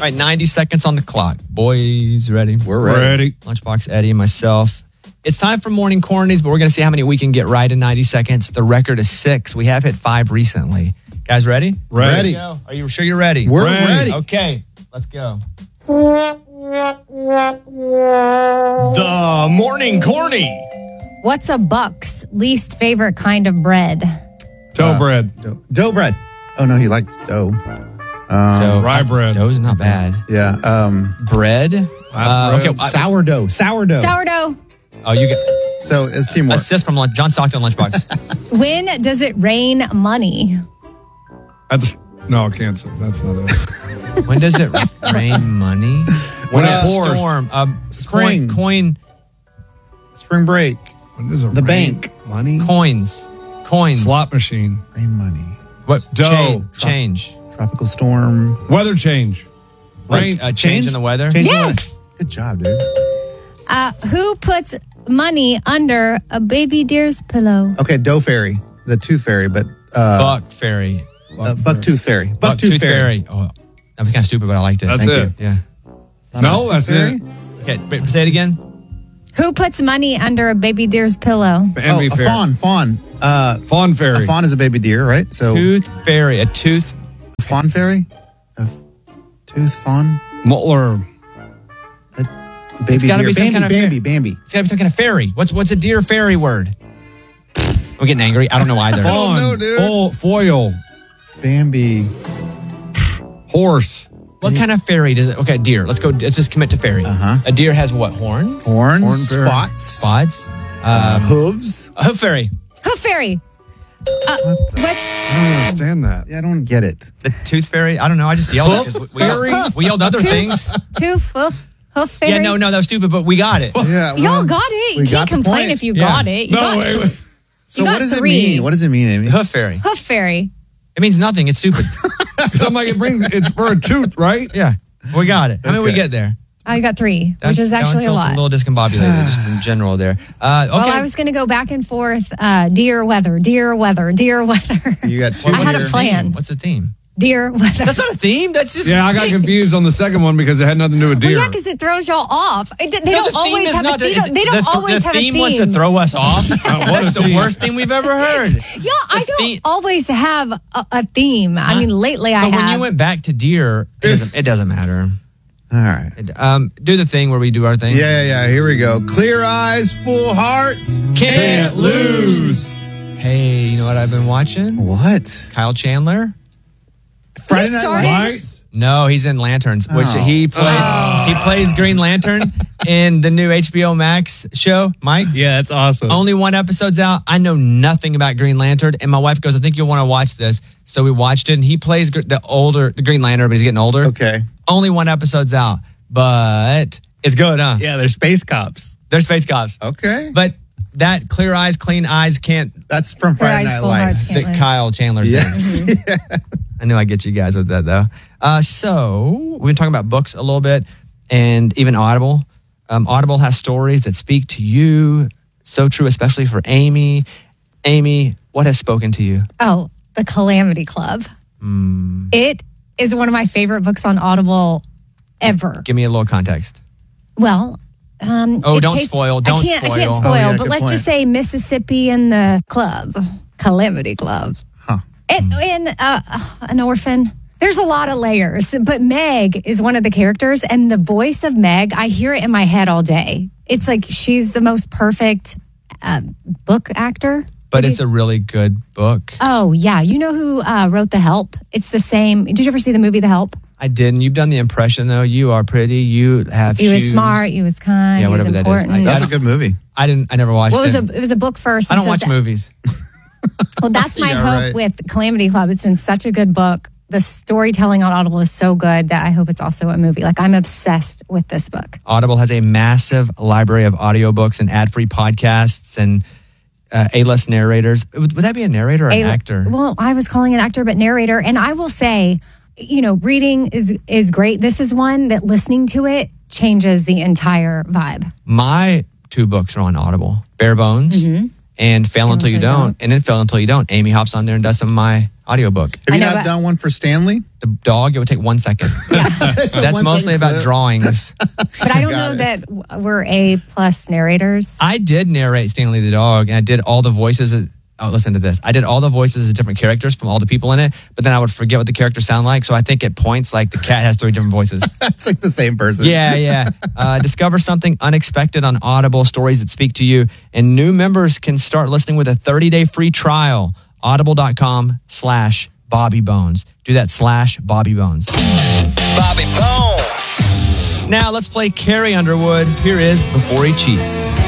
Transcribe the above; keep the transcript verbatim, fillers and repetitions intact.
right, ninety seconds on the clock. Boys, ready? We're ready. Ready. Lunchbox, Eddie, and myself. It's time for morning cornies, but we're going to see how many we can get right in ninety seconds. The record is six. We have hit five recently. Guys, ready? Ready. Are you sure you're ready? We're ready. ready. Okay, let's go. The morning corny. What's a buck's least favorite kind of bread? Dough Uh, bread. Dough. dough bread. Oh, no, he likes dough. Dough. Rye bread. Dough's not bad. Yeah. Um, Bread? Uh, okay. I- sourdough. Sourdough. Sourdough. oh, you get So it's teamwork. assist from lunch, John Stockton Lunchbox. When does it rain money? That's, no, I can't say. That's not it. When does it rain money? When Uh, it pours. Storm. Um, Spring. Coin. Spring break. When does it The rain? bank. Money? Coins. Coins. Slot machine. Rain money. What? Dough. Change. change. Tropical storm. Weather change. Rain. Like, uh, change in the weather? Change the Yes. weather. Good job, dude. Uh, who puts money under a baby deer's pillow? Okay, dough fairy. The tooth fairy, but uh, Buck Fairy. uh, buck tooth fairy. Buck, Buck tooth, fairy. Oh, that was kind of stupid, but I liked it. That's Thank it. Yeah. No, that's fairy? it. Okay, wait, say it again. Who puts money under a baby deer's pillow? Oh, Envy a fair. fawn. Fawn. Uh, Fawn fairy. a fawn is a baby deer, right? So Tooth Fairy. A tooth. a fawn fairy. A f- tooth fawn. Muttler. A baby gotta deer. be some Bambi. kind of Bambi. fair- Bambi. It's got to be some kind of fairy. What's what's a deer fairy word? I'm getting angry. I don't know either. Fawn. know, dude. Fo- foil. Bambi. Horse. What kind of fairy does it? Okay, deer. Let's go. Let's just commit to fairy. Uh-huh. A deer has what? Horns? Horns. Horn fairy. Spots. Spots? Uh, Um, hooves. a hoof fairy. Who fairy? Uh, What the- what's I don't understand that. Yeah, I don't get it. The tooth fairy? I don't know. I just yelled it. 'cause We, we, yelled, we yelled other things. tooth hoof hoof fairy? Yeah, no, no, that was stupid, but we got it. Yeah, Y'all well, got it. You we can't got the complain point. if you Yeah. got it. You No, got wait, th- wait. So you what got does three. it mean? What does it mean, Amy? Hoof fairy. Hoof fairy. It means nothing. It's stupid. Because I'm like, it brings, it's for a tooth, right? Yeah, we got it. How many we Okay. get there? I got three, That- which is that one actually a felt lot. A little discombobulated, just in general there. Uh, okay. Well, I was going to go back and forth. Uh, deer weather, deer weather, deer weather. You got two I had a here. plan. What's the theme? Deer weather. That's not a theme. That's just Yeah, I got confused on the second one because it had nothing to do with Well, deer. yeah, because it throws y'all off. It, they No, don't the theme always is have not a to- theme. is- They don't the, always the have a theme theme. was to throw us off. what That's a the theme. worst theme we've ever heard. Yeah, I The don't theme- always have a, a theme. I mean, lately I But when have. you went back to deer, it doesn't, it doesn't matter. All right. It- um, do the thing where we do our thing. Yeah, yeah, yeah. Here we go. Clear eyes, full hearts. Can't lose. Hey, you know what I've been watching? What? Kyle Chandler. Friday You Night started- Lights? No, he's in Lanterns, which Oh. he plays. He plays Green Lantern in the new H B O Max show. Mike, Yeah, that's awesome. only one episode's out. I know nothing about Green Lantern, and my wife goes, "I think you'll want to watch this." So we watched it, and he plays gr- the older, the Green Lantern, but he's getting older. Okay. Only one episode's out, but it's good, huh? Yeah, they're space cops. They're space cops, Okay. but that clear eyes, clean eyes can't. That's from Clear Friday eyes, Night full Lights. hearts. That Can't lose. Kyle Chandler's Yes. in. I knew I'd get you guys with that though. Uh, so we've been talking about books a little bit, and even Audible. Um, Audible has stories that speak to you. So true, especially for Amy. Amy, what has spoken to you? Oh, The Calamity Club. Hmm. It is one of my favorite books on Audible ever. Give me a little context. Well, um, Oh, it don't tastes- spoil, don't I can't, I spoil. can't Oh, spoil, yeah, but good let's point. just say Mississippi in the club, Calamity Club. Huh. It, and uh, an orphan. There's a lot of layers, but Meg is one of the characters, and the voice of Meg, I hear it in my head all day. It's like she's the most perfect uh, book actor. But it's a really good book. Oh, yeah. You know who uh, wrote The Help? It's the same. Did you ever see the movie The Help? I didn't. You've done the impression though. You are pretty. You have. He was shoes. smart. He was kind. Yeah, he was whatever that is. important. I- That's a good movie. I didn't. I never watched well, it was it. a it was a book first. I don't and so watch that- movies. Well, that's my Yeah, hope right. with Calamity Club. It's been such a good book. The storytelling on Audible is so good that I hope it's also a movie. Like, I'm obsessed with this book. Audible has a massive library of audiobooks and ad-free podcasts and uh, A-list narrators. Would, would that be a narrator or an A- actor? Well, I was calling an actor, but narrator. And I will say, you know, reading is is great. This is one that listening to it changes the entire vibe. My two books are on Audible: Bare Bones and Fail Until You Don't, and then Fail Until You Don't. Amy hops on there and does some of my audiobook. Have I you know, not but- done one for Stanley? The dog, it would take one second. It's a That's one mostly second about clip. drawings. But I don't Got know it. that w- we're A plus narrators. I did narrate Stanley the dog, and I did all the voices. Of, oh, listen to this. I did all the voices of different characters from all the people in it, but then I would forget what the characters sound like. So I think at points, like the cat has three different voices. It's like the same person. Yeah, yeah. Uh, discover something unexpected on Audible, stories that speak to you. And new members can start listening with a thirty-day free trial. Audible.com slash Bobby Bones. Do that slash Bobby Bones. Bobby Bones. Now let's play Carrie Underwood. Here is Before He Cheats.